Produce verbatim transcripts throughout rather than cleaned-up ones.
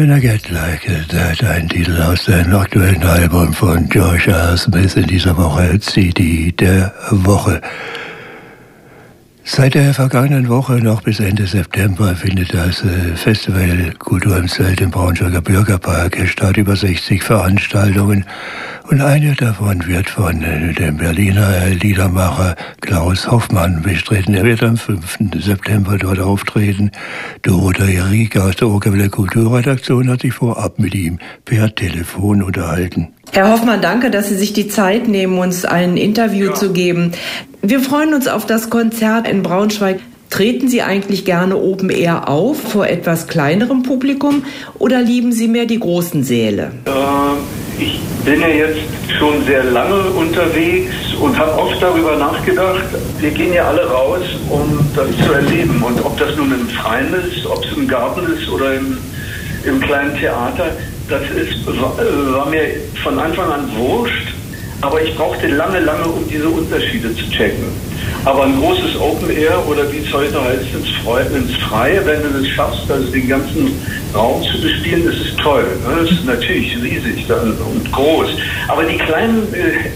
When I Get Like That, ein Titel aus dem aktuellen Album von George R. Smith in dieser Woche, C D der Woche. Seit der vergangenen Woche noch bis Ende September findet das Festival Kultur im Zelt im Braunschweiger Bürgerpark statt, über sechzig Veranstaltungen. Und eine davon wird von dem Berliner Liedermacher Klaus Hoffmann bestritten. Er wird am fünften September dort auftreten. Dorota Erika aus der Okerwelle Kulturredaktion hat sich vorab mit ihm per Telefon unterhalten. Herr Hoffmann, danke, dass Sie sich die Zeit nehmen, uns ein Interview ja. zu geben. Wir freuen uns auf das Konzert in Braunschweig. Treten Sie eigentlich gerne Open Air auf, vor etwas kleinerem Publikum, oder lieben Sie mehr die großen Säle? Äh, ich bin ja jetzt schon sehr lange unterwegs und habe oft darüber nachgedacht, wir gehen ja alle raus, um das zu erleben. Und ob das nun im Freien ist, ob es im Garten ist oder im, im kleinen Theater, das ist, war mir von Anfang an wurscht. Aber ich brauchte lange, lange, um diese Unterschiede zu checken. Aber ein großes Open Air oder wie es heute heißt, ins Freie, ins Freie, wenn du das schaffst, also den ganzen Raum zu bespielen, das ist toll. Das ist natürlich riesig und groß. Aber die kleinen,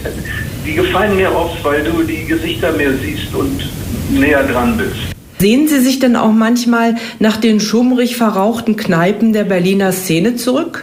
die gefallen mir oft, weil du die Gesichter mehr siehst und näher dran bist. Sehen Sie sich denn auch manchmal nach den schummrig verrauchten Kneipen der Berliner Szene zurück?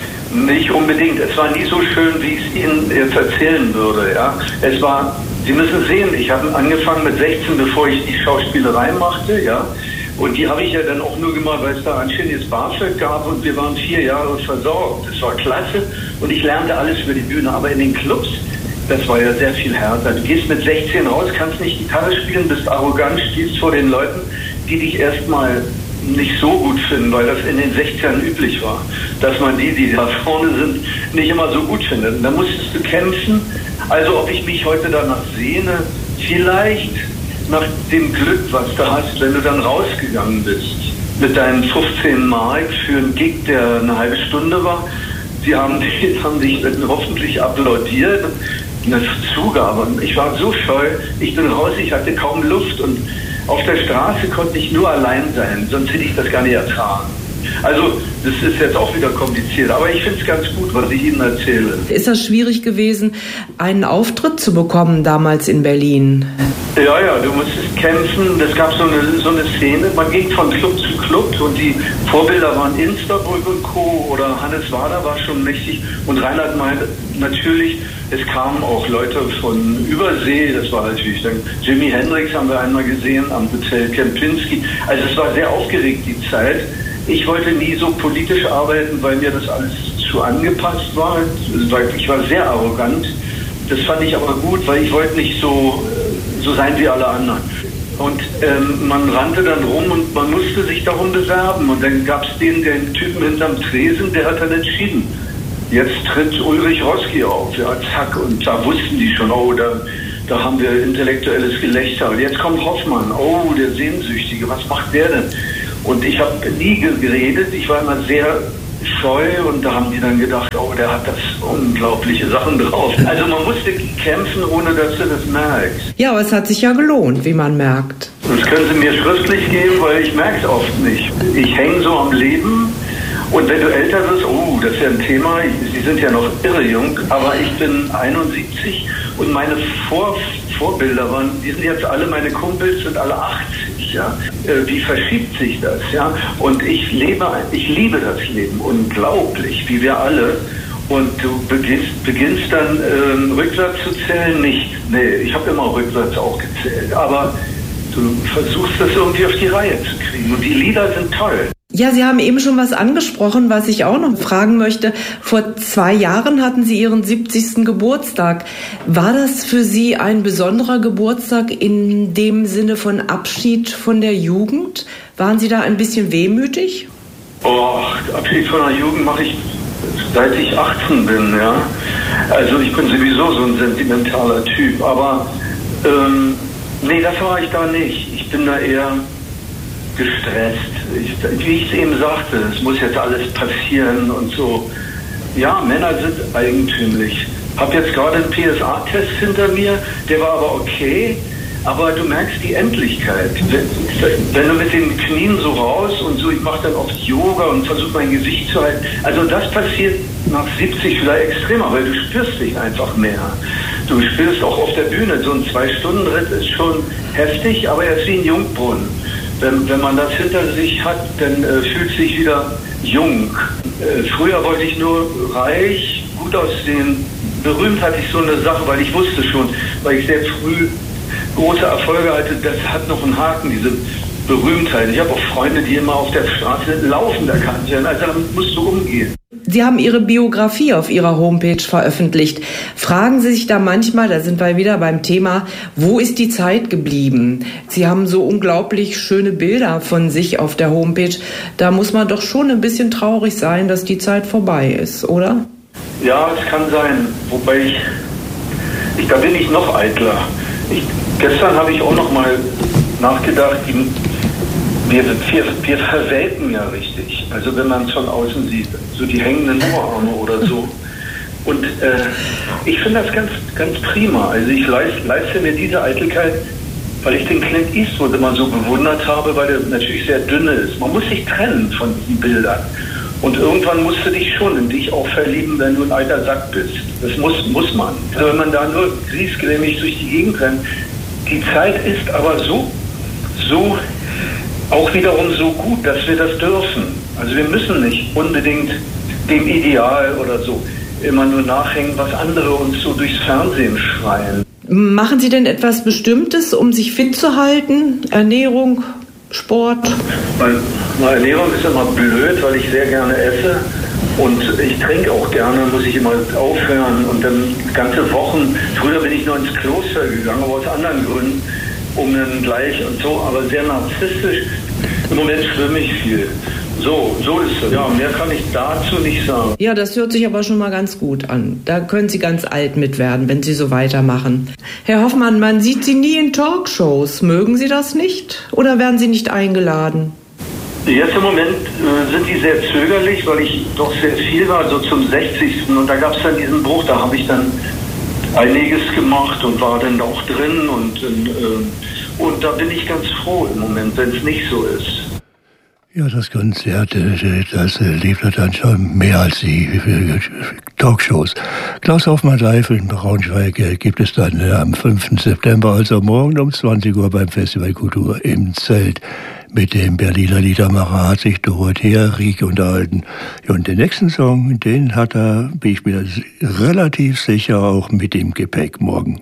Nicht unbedingt. Es war nie so schön, wie ich es Ihnen jetzt erzählen würde. Ja. Es war, Sie müssen sehen, ich habe angefangen mit sechzehn, bevor ich die Schauspielerei machte. Ja. Und die habe ich ja dann auch nur gemacht, weil es da ein schönes BAföG gab und wir waren vier Jahre versorgt. Das war klasse und ich lernte alles für die Bühne. Aber in den Clubs, das war ja sehr viel härter. Du gehst mit sechzehn raus, kannst nicht Gitarre spielen, bist arrogant, stehst vor den Leuten, die dich erstmal nicht so gut finden, weil das in den sechzigern üblich war, dass man die, die da vorne sind, nicht immer so gut findet. Und da musstest du kämpfen. Also ob ich mich heute danach sehne, vielleicht nach dem Glück, was du hast, wenn du dann rausgegangen bist mit deinen fünfzehn Mark für einen Gig, der eine halbe Stunde war. Sie haben, die, haben dich hoffentlich applaudiert. Eine Zugabe. Und ich war so scheu. Ich bin raus, ich hatte kaum Luft und auf der Straße konnte ich nur allein sein, sonst hätte ich das gar nicht ertragen. Also, das ist jetzt auch wieder kompliziert, aber ich finde es ganz gut, was ich Ihnen erzähle. Ist das schwierig gewesen, einen Auftritt zu bekommen damals in Berlin? Ja, ja, du musstest kämpfen. Es gab so eine, so eine Szene, man ging von Club zu Club und die Vorbilder waren Instabrück und Co. oder Hannes Wader war schon mächtig und Reinhard meinte natürlich, es kamen auch Leute von Übersee, das war natürlich dann Jimi Hendrix haben wir einmal gesehen am Hotel Kempinski. Also es war sehr aufgeregt die Zeit. Ich wollte nie so politisch arbeiten, weil mir das alles zu angepasst war. Ich war sehr arrogant. Das fand ich aber gut, weil ich wollte nicht so, so sein wie alle anderen. Und ähm, man rannte dann rum und man musste sich darum bewerben. Und dann gab es den, den Typen hinterm Tresen, der hat dann entschieden. Jetzt tritt Ulrich Roski auf, ja, zack. Und da wussten die schon, oh, da, da haben wir intellektuelles Gelächter. Und jetzt kommt Hoffmann, oh, der Sehnsüchtige, was macht der denn? Und ich habe nie geredet, ich war immer sehr scheu und da haben die dann gedacht, oh, der hat das unglaubliche Sachen drauf. Also man musste kämpfen, ohne dass du das merkst. Ja, aber es hat sich ja gelohnt, wie man merkt. Das können Sie mir schriftlich geben, weil ich merke es oft nicht. Ich hänge so am Leben und wenn du älter wirst, oh, das ist ja ein Thema, Sie sind ja noch irre jung, aber ich bin einundsiebzig und meine Vor Vorbilder waren, die sind jetzt alle, meine Kumpels sind alle achtzig, ja. Wie verschiebt sich das, ja? Und ich lebe, ich liebe das Leben, unglaublich, wie wir alle. Und du beginnst, beginnst dann ähm, rückwärts zu zählen, nicht. Nee, ich habe immer rückwärts auch gezählt, aber du versuchst das irgendwie auf die Reihe zu kriegen. Und die Lieder sind toll. Ja, Sie haben eben schon was angesprochen, was ich auch noch fragen möchte. Vor zwei Jahren hatten Sie Ihren siebzigsten Geburtstag. War das für Sie ein besonderer Geburtstag in dem Sinne von Abschied von der Jugend? Waren Sie da ein bisschen wehmütig? Oh, Abschied von der Jugend mache ich seit ich achtzehn bin, ja. Also ich bin sowieso so ein sentimentaler Typ, aber ähm, nee, das war ich da nicht. Ich bin da eher gestresst. Ich, wie ich es eben sagte, es muss jetzt alles passieren und so. Ja, Männer sind eigentümlich. Hab jetzt gerade einen P S A-Test hinter mir, der war aber okay, aber du merkst die Endlichkeit. Wenn du mit den Knien so raus und so, ich mache dann oft Yoga und versuche mein Gewicht zu halten. Also das passiert nach siebzig vielleicht extremer, weil du spürst dich einfach mehr. Du spürst auch auf der Bühne, so ein Zwei-Stunden-Ritt ist schon heftig, aber er ist wie ein Jungbrunnen. Wenn, wenn man das hinter sich hat, dann äh, fühlt sich wieder jung. Äh, früher wollte ich nur reich, gut aussehen. Berühmt hatte ich so eine Sache, weil ich wusste schon, weil ich sehr früh große Erfolge hatte, das hat noch einen Haken, diese Berühmtheit. Ich habe auch Freunde, die immer auf der Straße laufen, da kannst du, also damit musst du umgehen. Sie haben Ihre Biografie auf Ihrer Homepage veröffentlicht. Fragen Sie sich da manchmal, da sind wir wieder beim Thema, wo ist die Zeit geblieben? Sie haben so unglaublich schöne Bilder von sich auf der Homepage. Da muss man doch schon ein bisschen traurig sein, dass die Zeit vorbei ist, oder? Ja, es kann sein. Wobei ich, ich da bin ich noch eitler. Ich, gestern habe ich auch noch mal nachgedacht, die, wir, wir, wir verwelken ja richtig. Also wenn man es von außen sieht, so die hängenden Oberarme oder so. Und äh, ich finde das ganz, ganz prima. Also ich leist, leiste mir diese Eitelkeit, weil ich den Clint Eastwood immer so bewundert habe, weil er natürlich sehr dünne ist. Man muss sich trennen von diesen Bildern. Und irgendwann musst du dich schon in dich auch verlieben, wenn du ein alter Sack bist. Das muss, muss man. Also wenn man da nur griesgrämig durch die Gegend rennt. Die Zeit ist aber so, so, auch wiederum so gut, dass wir das dürfen. Also wir müssen nicht unbedingt dem Ideal oder so immer nur nachhängen, was andere uns so durchs Fernsehen schreien. Machen Sie denn etwas Bestimmtes, um sich fit zu halten? Ernährung, Sport? Meine Ernährung ist immer blöd, weil ich sehr gerne esse und ich trinke auch gerne, muss ich immer aufhören und dann ganze Wochen, früher bin ich nur ins Kloster gegangen, aber aus anderen Gründen, um dann gleich und so, aber sehr narzisstisch. Im Moment schwimme ich viel. So, so ist es. Ja, mehr kann ich dazu nicht sagen. Ja, das hört sich aber schon mal ganz gut an. Da können Sie ganz alt mit werden, wenn Sie so weitermachen. Herr Hoffmann, man sieht Sie nie in Talkshows. Mögen Sie das nicht? Oder werden Sie nicht eingeladen? Jetzt im Moment äh, sind die sehr zögerlich, weil ich doch sehr viel war, so zum sechzigsten Und da gab es dann diesen Bruch, da habe ich dann einiges gemacht und war dann auch drin. Und, äh, und da bin ich ganz froh im Moment, wenn es nicht so ist. Ja, das Konzert, das liefert dann schon mehr als die Talkshows. Klaus Hoffmann live in Braunschweig gibt es dann am fünften September, also morgen um zwanzig Uhr beim Festival Kultur im Zelt. Mit dem Berliner Liedermacher hat sich Dorothea Rieke unterhalten. Und den nächsten Song, den hat er, bin ich mir relativ sicher, auch mit im Gepäck morgen.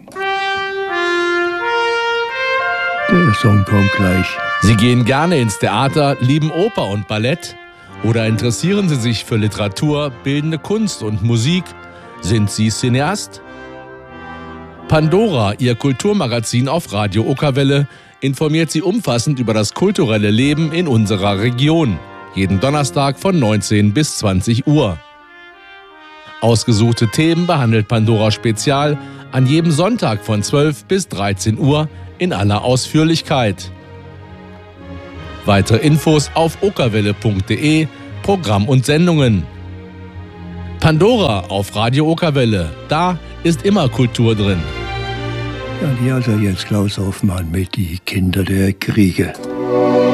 Der Song kommt gleich. Sie gehen gerne ins Theater, lieben Oper und Ballett oder interessieren Sie sich für Literatur, bildende Kunst und Musik? Sind Sie Cineast? Pandora, Ihr Kulturmagazin auf Radio Okerwelle, informiert Sie umfassend über das kulturelle Leben in unserer Region. Jeden Donnerstag von neunzehn bis zwanzig Uhr. Ausgesuchte Themen behandelt Pandora Spezial an jedem Sonntag von zwölf bis dreizehn Uhr in aller Ausführlichkeit. Weitere Infos auf okerwelle punkt de, Programm und Sendungen. Pandora auf Radio Okerwelle, da ist immer Kultur drin. Ja, hier also jetzt Klaus Hoffmann mit Die Kinder der Kriege.